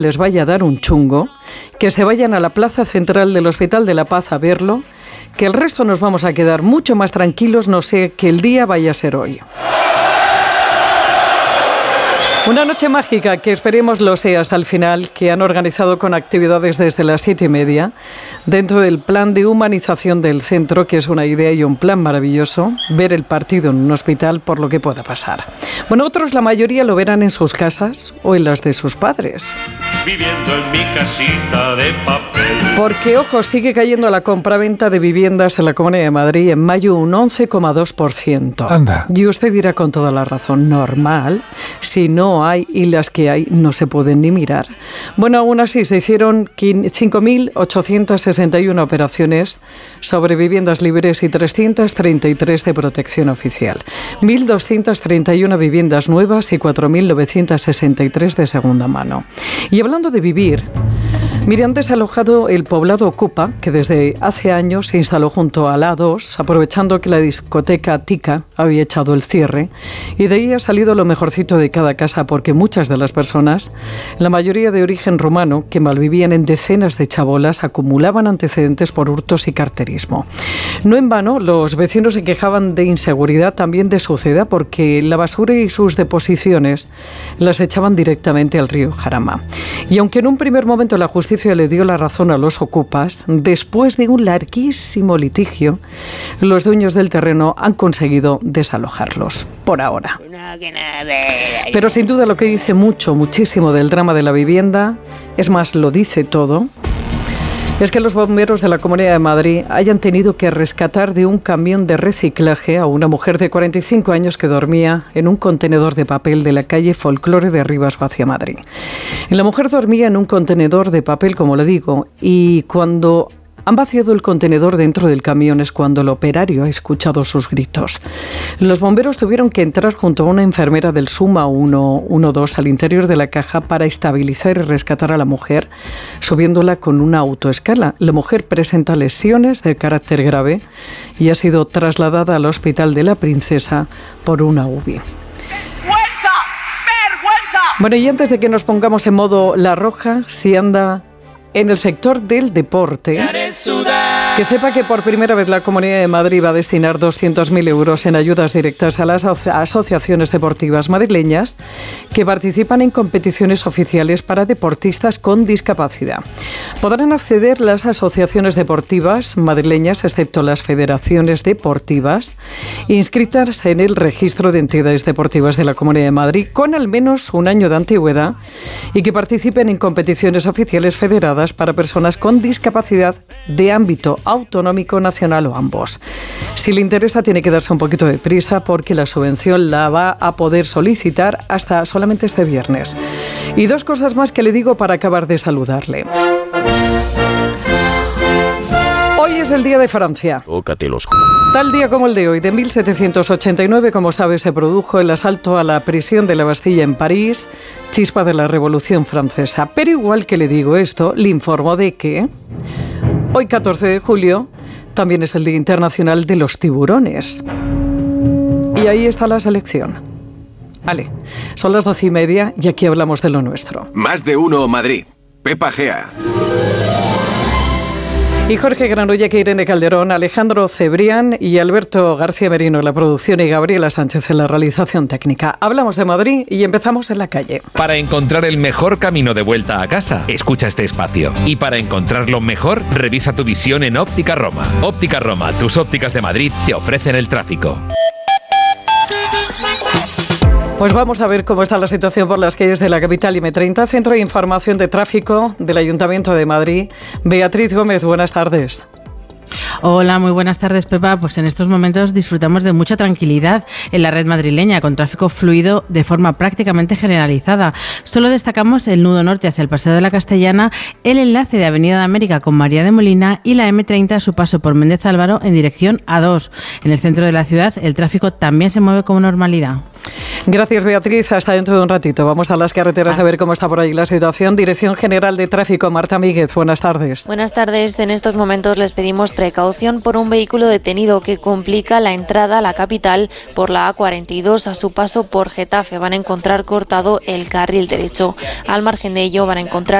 les vaya a dar un chungo, que se vayan a la plaza central del Hospital de la Paz a verlo, que el resto nos vamos a quedar mucho más tranquilos, no sé que el día vaya a ser hoy. Una noche mágica que esperemos lo sea hasta el final, que han organizado con actividades desde las 7:30 dentro del plan de humanización del centro, que es una idea y un plan maravilloso, ver el partido en un hospital por lo que pueda pasar. Bueno, otros, la mayoría, lo verán en sus casas o en las de sus padres. Viviendo en mi casita de papel. Porque, ojo, sigue cayendo la compraventa de viviendas en la Comunidad de Madrid en mayo un 11,2%. Anda. Y usted dirá con toda la razón, normal, si no hay, y las que hay no se pueden ni mirar. Bueno, aún así se hicieron 5.861 operaciones sobre viviendas libres y 333 de protección oficial. 1.231 viviendas nuevas y 4.963 de segunda mano. Y hablando de vivir, mire, han desalojado el poblado Ocupa, que desde hace años se instaló junto a la A2, aprovechando que la discoteca Tica había echado el cierre, y de ahí ha salido lo mejorcito de cada casa, porque muchas de las personas, la mayoría de origen rumano, que malvivían en decenas de chabolas, acumulaban antecedentes por hurtos y carterismo. No en vano, los vecinos se quejaban de inseguridad también de su ciudad, porque la basura y sus deposiciones las echaban directamente al río Jarama. Y aunque en un primer momento la justicia le dio la razón a los ocupas, después de un larguísimo litigio, los dueños del terreno han conseguido desalojarlos, por ahora. Pero sin duda lo que dice muchísimo del drama de la vivienda, es más, lo dice todo, es que los bomberos de la Comunidad de Madrid hayan tenido que rescatar de un camión de reciclaje a una mujer de 45 años que dormía en un contenedor de papel de la calle Folclore de Rivas hacia Madrid. Y la mujer dormía en un contenedor de papel, como le digo, y cuando han vaciado el contenedor dentro del camión es cuando el operario ha escuchado sus gritos. Los bomberos tuvieron que entrar junto a una enfermera del Suma 112 al interior de la caja para estabilizar y rescatar a la mujer, subiéndola con una autoescala. La mujer presenta lesiones de carácter grave y ha sido trasladada al Hospital de la Princesa por una UBI. Bueno, y antes de que nos pongamos en modo La Roja, si anda en el sector del deporte, que sepa que por primera vez la Comunidad de Madrid va a destinar 200.000 euros en ayudas directas a las asociaciones deportivas madrileñas que participan en competiciones oficiales para deportistas con discapacidad. Podrán acceder las asociaciones deportivas madrileñas, excepto las federaciones deportivas, inscritas en el registro de entidades deportivas de la Comunidad de Madrid con al menos un año de antigüedad y que participen en competiciones oficiales federadas para personas con discapacidad de ámbito autonómico, nacional o ambos. Si le interesa, tiene que darse un poquito de prisa porque la subvención la va a poder solicitar hasta solamente este viernes. Y dos cosas más que le digo para acabar de saludarle. Hoy es el Día de Francia. Tal día como el de hoy, de 1789, como sabe, se produjo el asalto a la prisión de la Bastilla en París, chispa de la Revolución Francesa. Pero igual que le digo esto, le informo de que hoy, 14 de julio, también es el Día Internacional de los Tiburones. Y ahí está la selección. Vale, son las 12:30 y aquí hablamos de lo nuestro. Más de uno Madrid. Pepa Gea. Y Jorge Granollers, Irene Calderón, Alejandro Cebrián y Alberto García Merino en la producción y Gabriela Sánchez en la realización técnica. Hablamos de Madrid y empezamos en la calle. Para encontrar el mejor camino de vuelta a casa, escucha este espacio. Y para encontrarlo mejor, revisa tu visión en Óptica Roma. Óptica Roma, tus ópticas de Madrid, te ofrecen el tráfico. Pues vamos a ver cómo está la situación por las calles de la capital y M30, Centro de Información de Tráfico del Ayuntamiento de Madrid. Beatriz Gómez, buenas tardes. Hola, muy buenas tardes, Pepa. Pues en estos momentos disfrutamos de mucha tranquilidad en la red madrileña, con tráfico fluido de forma prácticamente generalizada. Solo destacamos el nudo norte hacia el Paseo de la Castellana, el enlace de Avenida de América con María de Molina y la M30 a su paso por Méndez Álvaro en dirección A2. En el centro de la ciudad el tráfico también se mueve con normalidad. Gracias, Beatriz. Hasta dentro de un ratito. Vamos a las carreteras a ver cómo está por ahí la situación. Dirección General de Tráfico, Marta Míguez. Buenas tardes. Buenas tardes. En estos momentos les pedimos Precaución por un vehículo detenido que complica la entrada a la capital por la A42 a su paso por Getafe. Van a encontrar cortado el carril derecho. Al margen de ello van a encontrar